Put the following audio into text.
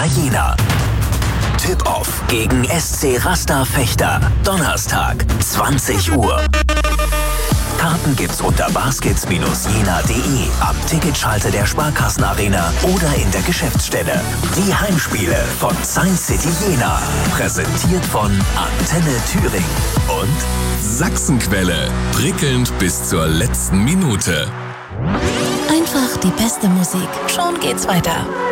Jena. Tip-Off gegen SC Rasta Fechter. Donnerstag, 20 Uhr. Karten gibt's unter baskets-jena.de, am Ticketschalter der Sparkassenarena oder in der Geschäftsstelle. Die Heimspiele von Science City Jena. Präsentiert von Antenne Thüringen und Sachsenquelle. Prickelnd bis zur letzten Minute. Einfach die beste Musik. Schon geht's weiter.